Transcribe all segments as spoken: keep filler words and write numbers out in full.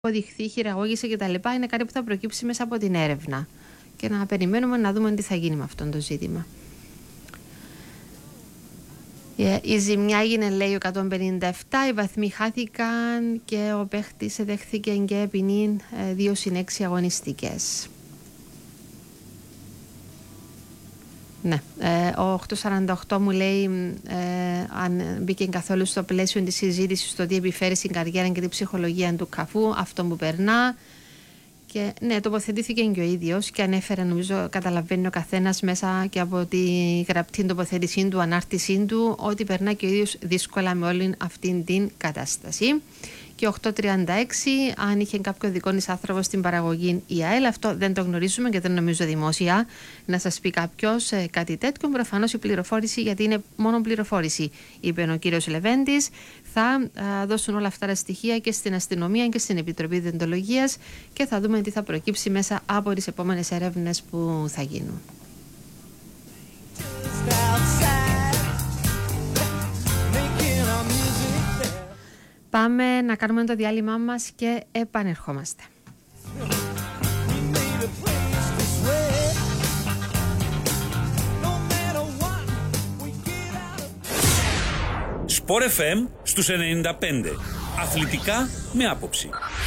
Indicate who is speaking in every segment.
Speaker 1: αποδειχθεί, χειραγώγηση κτλ. Είναι κάτι που θα προκύψει μέσα από την έρευνα. Και να περιμένουμε να δούμε τι θα γίνει με αυτό το ζήτημα. Η ζημιά έγινε, λέει, εκατόν πενήντα επτά, οι βαθμοί χάθηκαν και ο παίχτης δέχθηκε και ποινή δύο συν έξι αγωνιστικές. Ναι, ο οκτακόσια σαράντα οκτώ μου λέει ε, αν μπήκε καθόλου στο πλαίσιο της συζήτησης το τι επιφέρει στην καριέρα και την ψυχολογία του Καφού, αυτό που περνά. Και ναι, τοποθετήθηκε και ο ίδιος και ανέφερε, νομίζω καταλαβαίνει ο καθένας μέσα και από τη γραπτή τοποθέτησή του, ανάρτησή του, ότι περνά και ο ίδιος δύσκολα με όλη αυτή την κατάσταση. Και οκτώ τριάντα έξι, αν είχε κάποιο δικό της άνθρωπο στην παραγωγή η ΑΕΛ, αυτό δεν το γνωρίζουμε και δεν νομίζω δημόσια να σας πει κάποιος ε, κάτι τέτοιο. Προφανώς η πληροφόρηση, γιατί είναι μόνο πληροφόρηση, είπε ο κύριος Λεβέντης, θα α, δώσουν όλα αυτά τα στοιχεία και στην αστυνομία και στην Επιτροπή Διοντολογίας και θα δούμε τι θα προκύψει μέσα από τις επόμενες έρευνες που θα γίνουν. Πάμε να κάνουμε το διάλειμμά μας και επανερχόμαστε.
Speaker 2: Σπορ εφ εμ στους ενενήντα πέντε. Αθλητικά με άποψη.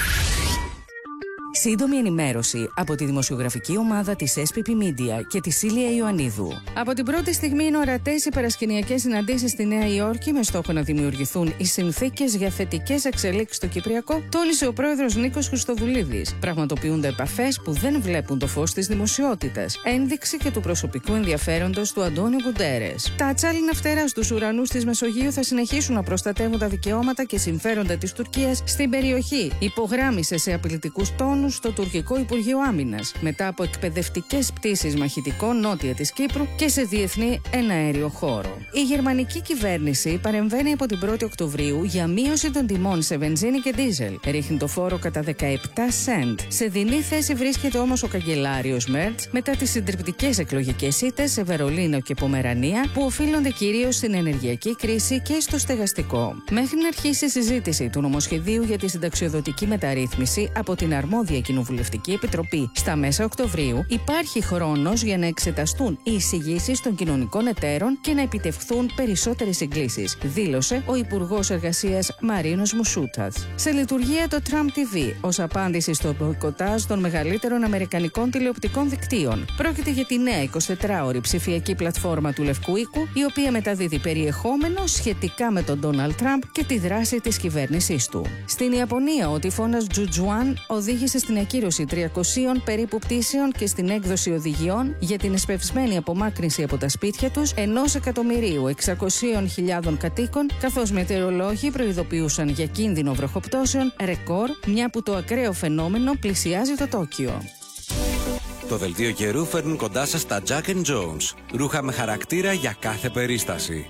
Speaker 3: Σύντομη ενημέρωση από τη δημοσιογραφική ομάδα της ες πι πι Media και τη Σίλια Ιωαννίδου. Από την πρώτη στιγμή είναι ορατές οι παρασκηνιακές συναντήσεις στη Νέα Υόρκη με στόχο να δημιουργηθούν οι συνθήκες για θετικές εξελίξεις στο Κυπριακό, τόνισε ο πρόεδρος Νίκος Χριστοδουλίδης. Πραγματοποιούνται επαφές που δεν βλέπουν το φως της δημοσιότητας. Ένδειξη και του προσωπικού ενδιαφέροντος του Αντώνιου Γκουντέρες. Τα ατσάλινα φτερά στους ουρανούς της Μεσογείου θα συνεχίσουν να προστατεύουν τα δικαιώματα και συμφέροντα της Τουρκίας στην περιοχή, υπογράμμισε σε απειλητικούς τόνους στο τουρκικό Υπουργείο Άμυνας, μετά από εκπαιδευτικές πτήσεις μαχητικών νότια της Κύπρου και σε διεθνή εναέριο χώρο. Η γερμανική κυβέρνηση παρεμβαίνει από την πρώτη Οκτωβρίου για μείωση των τιμών σε βενζίνη και ντίζελ. Ρίχνει το φόρο κατά δεκαεπτά σεντ. Σε δεινή θέση βρίσκεται όμως ο καγκελάριος Μέρτς μετά τις συντριπτικές εκλογικές ήττες σε Βερολίνο και Πομερανία που οφείλονται κυρίως στην ενεργειακή κρίση και στο στεγαστικό. Μέχρι να αρχίσει η συζήτηση του νομοσχεδίου για τη συνταξιοδοτική μεταρρύθμιση από την αρμόδια Κοινοβουλευτική Επιτροπή στα μέσα Οκτωβρίου, υπάρχει χρόνος για να εξεταστούν οι εισηγήσεις των κοινωνικών εταίρων και να επιτευχθούν περισσότερες συγκλήσεις, δήλωσε ο Υπουργός Εργασίας Μαρίνος Μουσούτας. Σε λειτουργία το Trump τι βι ως απάντηση στο μποϊκοτάζ των μεγαλύτερων αμερικανικών τηλεοπτικών δικτύων. Πρόκειται για τη νέα εικοσιτετράωρη ψηφιακή πλατφόρμα του Λευκού Οίκου, η οποία μεταδίδει περιεχόμενο σχετικά με τον Ντόναλντ Τραμπ και τη δράση της κυβέρνησής του. Στην Ιαπωνία, ο τυφώνας Τζουτζουάν οδήγησε στην ακύρωση τριακοσίων περίπου πτήσεων και στην έκδοση οδηγιών για την εσπευσμένη απομάκρυνση από τα σπίτια τους ενός εκατομμυρίου εξακοσίων χιλιάδων κατοίκων, καθώς μετεωρολόγοι προειδοποιούσαν για κίνδυνο βροχοπτώσεων ρεκόρ, μια που το ακραίο φαινόμενο πλησιάζει το Τόκιο.
Speaker 4: Το δελτίο καιρού φέρνουν κοντά σας τα Jack and Jones. Ρούχα με χαρακτήρα για κάθε περίσταση.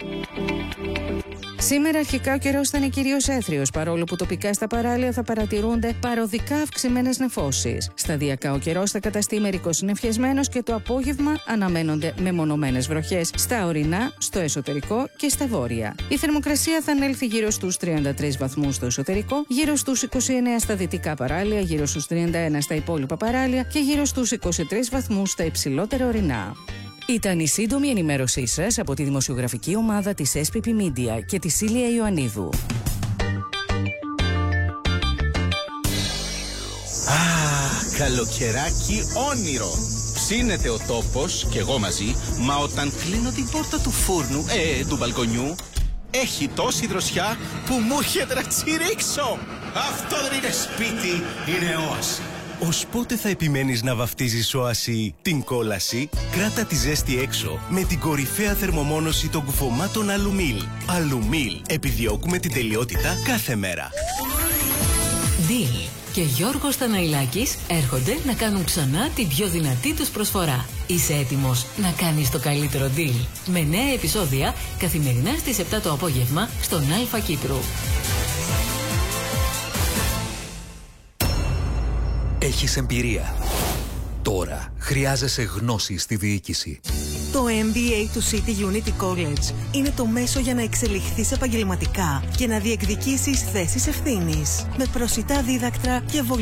Speaker 3: Σήμερα αρχικά ο καιρός θα είναι κυρίως έθριος, παρόλο που τοπικά στα παράλια θα παρατηρούνται παροδικά αυξημένες νεφώσεις. Σταδιακά ο καιρός θα καταστεί μερικώς νεφιασμένος και το απόγευμα αναμένονται μεμονωμένες βροχές στα ορεινά, στο εσωτερικό και στα βόρεια. Η θερμοκρασία θα ανέλθει γύρω στους τριάντα τρεις βαθμούς στο εσωτερικό, γύρω στους είκοσι εννέα στα δυτικά παράλια, γύρω στους τριάντα ένα στα υπόλοιπα παράλια και γύρω στους είκοσι τρεις βαθμούς στα υψηλότερα ορεινά. Ήταν η σύντομη ενημέρωσή σας από τη δημοσιογραφική ομάδα της ες πι πι Media και τη Σίλια Ιωαννίδου.
Speaker 5: Α, καλοκαιράκι όνειρο. Ψήνεται ο τόπος και εγώ μαζί, μα όταν κλείνω την πόρτα του φούρνου, ε, του μπαλκονιού, έχει τόση δροσιά που μου έρχεται να τσιρίξω. Αυτό δεν είναι σπίτι, είναι όαση.
Speaker 6: Ως πότε θα επιμένεις να βαφτίζεις όαση την κόλαση? Κράτα τη ζέστη έξω με την κορυφαία θερμομόνωση των κουφωμάτων Αλουμίλ. Αλουμίλ. Επιδιώκουμε την τελειότητα κάθε μέρα.
Speaker 7: Deal και Γιώργος Θαναϊλάκης έρχονται να κάνουν ξανά την πιο δυνατή τους προσφορά. Είσαι έτοιμος να κάνεις το καλύτερο deal? Με νέα επεισόδια καθημερινά στις επτά το απόγευμα στον Αλφα Κύπρου.
Speaker 8: Έχεις εμπειρία. Τώρα χρειάζεσαι γνώση στη διοίκηση. Το εμ μπι έι του City Unity College είναι το μέσο για να εξελιχθείς επαγγελματικά και να διεκδικήσεις θέσεις ευθύνης. Με προσιτά δίδακτρα και